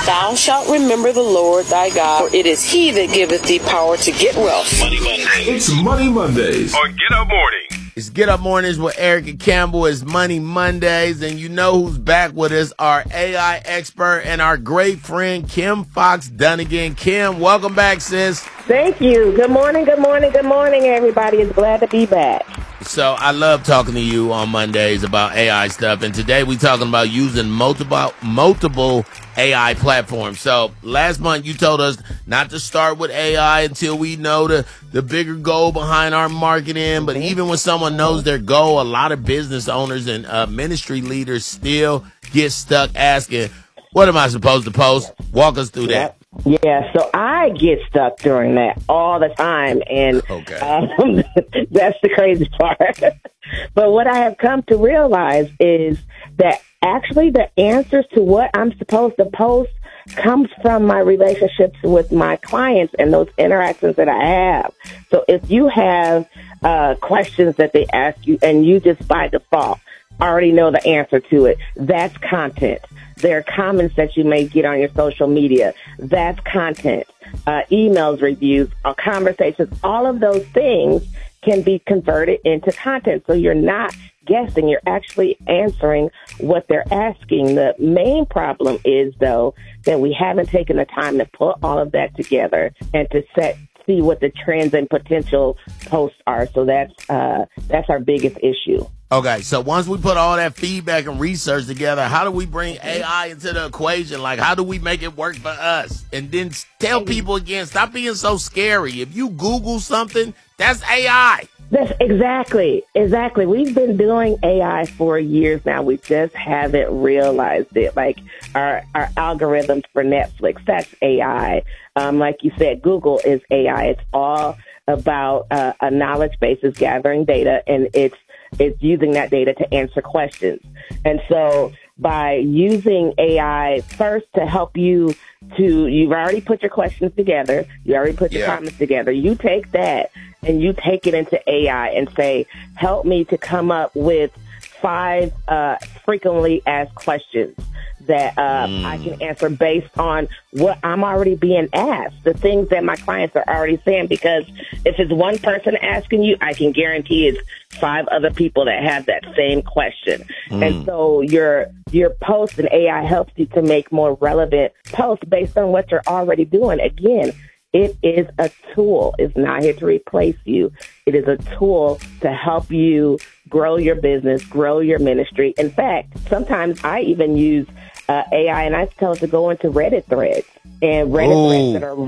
Thou shalt remember the Lord thy God, for it is he that giveth thee power to get wealth. Money Mondays. It's Money Mondays On Get Up Morning. It's Get Up Mornings with Erica Campbell. It's Money Mondays, and you know who's back with us, our AI expert and our great friend, Kim Fox Dunnigan. Kim, welcome back, sis. Thank you. Good morning, everybody. It's glad to be back. So I love talking to you on Mondays about AI stuff, and today we're talking about using multiple AI platforms. So last month you told us not to start with AI until we know the bigger goal behind our marketing, but even when someone knows their goal, a lot of business owners and ministry leaders still get stuck asking, what am I supposed to post? Walk us through that. Yeah, so I get stuck during that all the time, and that's the crazy part. But what I have come to realize is that actually the answers to what I'm supposed to post comes from my relationships with my clients and those interactions that I have. So if you have questions that they ask you and you just by default already know the answer to it, that's content. There are comments that you may get on your social media. That's content. Emails, reviews, conversations, all of those things can be converted into content. So you're not guessing. You're actually answering what they're asking. The main problem is, though, that we haven't taken the time to put all of that together and to see what the trends and potential posts are. So that's our biggest issue. Okay, so once we put all that feedback and research together, how do we bring AI into the equation? Like, how do we make it work for us? And then tell people again, stop being so scary. If you Google something, that's AI. That's exactly. We've been doing AI for years now. We just haven't realized it. Like our algorithms for Netflix, that's AI. Like you said, Google is AI. It's all about a knowledge base is gathering data, and it's using that data to answer questions. And so by using AI first to help you've already put your questions together, you already put your comments together, you take that and you take it into AI and say, help me to come up with 5 frequently asked questions that I can answer based on what I'm already being asked, the things that my clients are already saying. Because if it's one person asking you, I can guarantee it's 5 other people that have that same question. And so your post and AI helps you to make more relevant posts based on what you're already doing. Again, it is a tool. It's not here to replace you. It is a tool to help you grow your business, grow your ministry. In fact, sometimes I even use AI, and I tell it to go into Reddit threads, and Reddit threads that are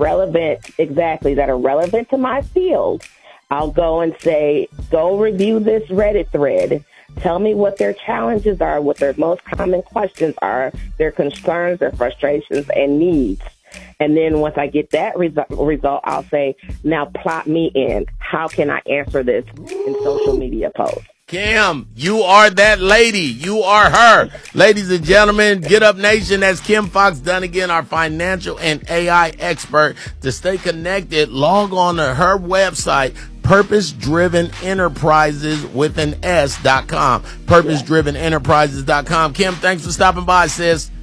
relevant to my field. I'll go and say, go review this Reddit thread. Tell me what their challenges are, what their most common questions are, their concerns, their frustrations, and needs. And then once I get that result, I'll say, now plot me in. How can I answer this in social media posts? Kim, you are that lady. You are her. Ladies and gentlemen, Get Up Nation, that's Kim Fox Dunnigan, our financial and AI expert. To stay connected, log on to her website, purposedrivenenterprises with an S.com. Purposedrivenenterprises.com. Kim, thanks for stopping by, sis.